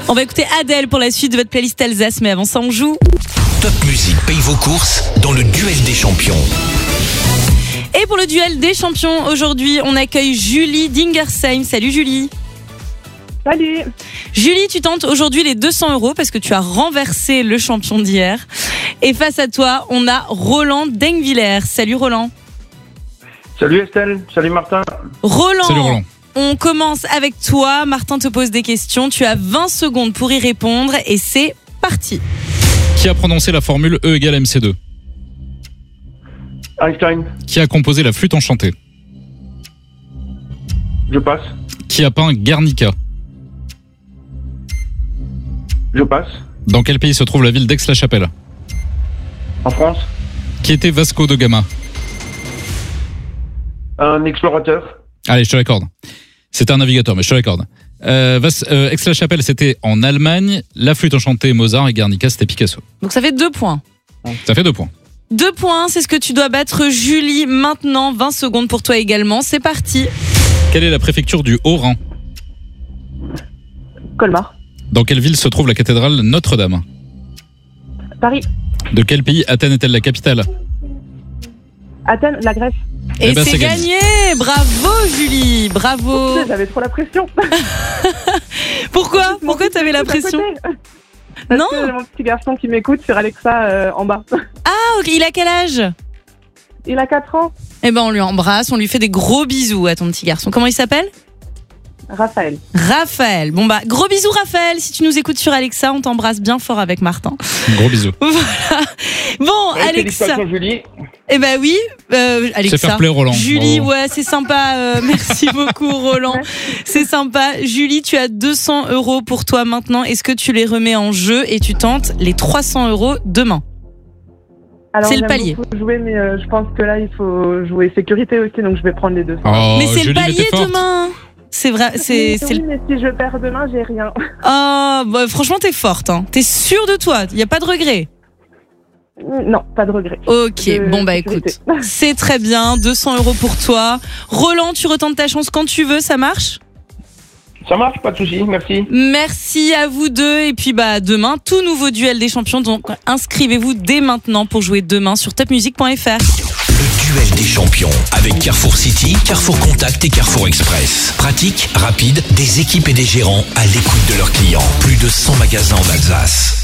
On va écouter Adèle pour la suite de votre playlist Alsace, mais avant ça, on joue. Top Music paye vos courses dans le duel des champions. Et pour le duel des champions, aujourd'hui, on accueille Julie d'Ingersheim. Salut Julie. Salut. Julie, tu tentes aujourd'hui les 200 € parce que tu as renversé le champion d'hier. Et face à toi, on a Roland d'Enghvillers. Salut Roland. Salut Estelle, salut Martin. Roland. Salut Roland. On commence avec toi. Martin te pose des questions. Tu as 20 secondes pour y répondre et c'est parti. Qui a prononcé la formule E égale MC2 ? Einstein, Qui a composé la flûte enchantée ? je passe. Qui a peint Guernica ? Je passe. Dans quel pays se trouve la ville d'Aix-la-Chapelle ? En France, Qui était Vasco da Gama ? un explorateur. Allez, je te l'accorde. C'était un navigateur, mais je te l'accorde. Aix-la-Chapelle, c'était en Allemagne. La flûte enchantée, Mozart, et Guernica, c'était Picasso. Donc ça fait 2 points. Ça fait 2 points. 2 points, c'est ce que tu dois battre Julie maintenant. 20 secondes pour toi également. C'est parti. Quelle est la préfecture du Haut-Rhin ? Colmar. Dans quelle ville se trouve la cathédrale Notre-Dame ? Paris. De quel pays Athènes est-elle la capitale ? Athènes, la Grèce. Et Eh ben, c'est c'est gagné. Bravo Julie, bravo. J'avais trop la pression. Pourquoi t'avais la pression? Parce Non. que mon petit garçon qui m'écoute sur Alexa en bas. Ah, ok. Il a quel âge? Il a 4 ans. Eh ben on lui embrasse, on lui fait des gros bisous à ton petit garçon. Comment il s'appelle? Raphaël. Raphaël. Bon bah gros bisous Raphaël, si tu nous écoutes sur Alexa, on t'embrasse bien fort avec Martin. Gros bisous. Voilà. Bon Ouais, Alexa. félicitations Julie. Eh ben oui, Alexa. C'est fair play Roland. Julie, Bravo. ouais, c'est sympa. Merci beaucoup Roland. C'est sympa. Julie, tu as 200 € pour toi maintenant. Est-ce que tu les remets en jeu et tu tentes les 300 € demain? Alors, C'est le j'aime palier. beaucoup jouer, mais je pense que là, il faut jouer sécurité aussi, donc je vais prendre les 200. Oh, Mais c'est Julie, le palier t'es forte. demain. C'est vrai, c'est Oui, mais si je perds demain, j'ai rien. Oh, bah, franchement, t'es forte. Hein. T'es sûre de toi. Il y a pas de regret. Non, pas de regret. Ok, De bon bah sécurité. écoute, c'est très bien. 200 € pour toi. Roland, tu retentes ta chance quand tu veux. Ça marche? Ça marche, pas de soucis, merci. Merci à vous deux. Et puis bah demain, tout nouveau duel des champions. Donc inscrivez-vous dès maintenant pour jouer demain sur topmusic.fr. Le duel des champions avec Carrefour City, Carrefour Contact et Carrefour Express. Pratique, rapide, des équipes et des gérants à l'écoute de leurs clients. Plus de 100 magasins en Alsace.